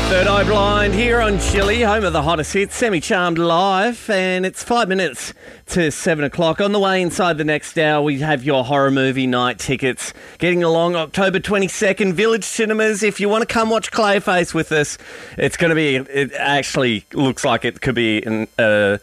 Third Eye Blind here on Chili, home of the hottest hits, Semi-Charmed live, and it's 5 minutes to 7 o'clock. On the way inside the next hour, we have your horror movie night tickets. Getting along October 22nd, Village Cinemas. If you want to come watch Clayface with us, it's going to be, it actually looks like it could be a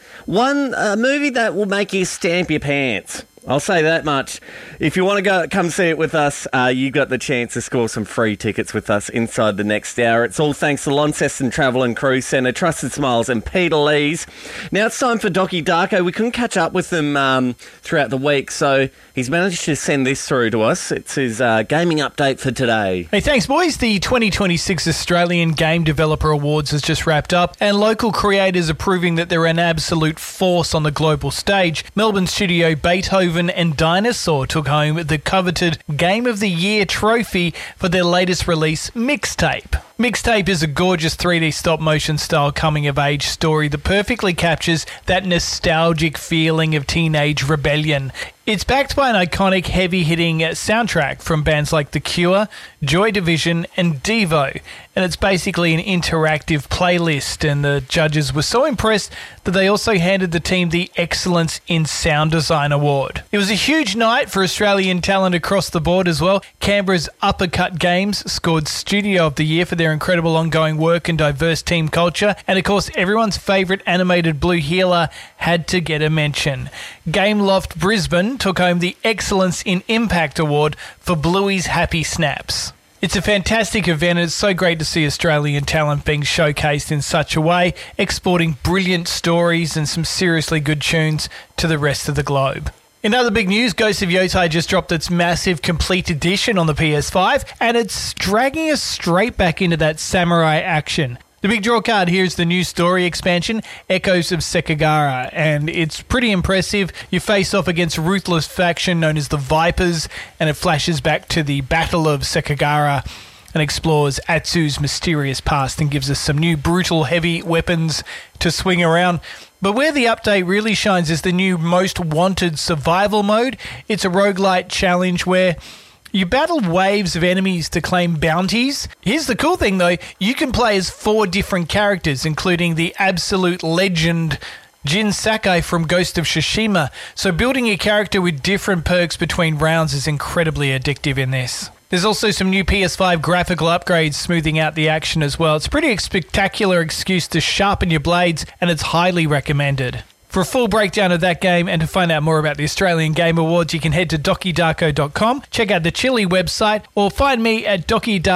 movie that will make you stamp your pants. I'll say that much. If you want to come see it with us, you got the chance to score some free tickets with us inside the next hour. It's all thanks to Launceston Travel and Cruise Centre, Trusted Smiles and Peter Lees. Now it's time for Docky Darko. We couldn't catch up with him throughout the week, so he's managed to send this through to us. It's his gaming update for today. Hey, thanks, boys. The 2026 Australian Game Developer Awards has just wrapped up, and local creators are proving that they're an absolute force on the global stage. Melbourne studio Beethoven and Dinosaur took home the coveted Game of the Year trophy for their latest release, Mixtape. Mixtape is a gorgeous 3D stop-motion style coming-of-age story that perfectly captures that nostalgic feeling of teenage rebellion. It's backed by an iconic heavy-hitting soundtrack from bands like The Cure, Joy Division and Devo, and it's basically an interactive playlist, and the judges were so impressed that they also handed the team the Excellence in Sound Design Award. It was a huge night for Australian talent across the board as well. Canberra's Uppercut Games scored Studio of the Year for their incredible ongoing work and diverse team culture, and of course everyone's favourite animated blue healer had to get a mention. Gameloft Brisbane took home the Excellence in Impact Award for Bluey's Happy Snaps. It's a fantastic event, and it's so great to see Australian talent being showcased in such a way, exporting brilliant stories and some seriously good tunes to the rest of the globe. In other big news, Ghost of Yotei just dropped its massive complete edition on the PS5, and it's dragging us straight back into that samurai action. The big draw card here is the new story expansion, Echoes of Sekigahara, and it's pretty impressive. You face off against a ruthless faction known as the Vipers, and it flashes back to the Battle of Sekigahara and explores Atsu's mysterious past and gives us some new brutal heavy weapons to swing around. But where the update really shines is the new Most Wanted survival mode. It's a roguelite challenge where you battle waves of enemies to claim bounties. Here's the cool thing though, you can play as 4 different characters, including the absolute legend Jin Sakai from Ghost of Tsushima. So building your character with different perks between rounds is incredibly addictive in this. There's also some new PS5 graphical upgrades smoothing out the action as well. It's a pretty spectacular excuse to sharpen your blades, and it's highly recommended. For a full breakdown of that game and to find out more about the Australian Game Awards, you can head to DockyDarko.com, check out the Chili website, or find me at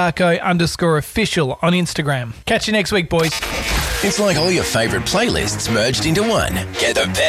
DockyDarko_official on Instagram. Catch you next week, boys. It's like all your favourite playlists merged into one. Get the best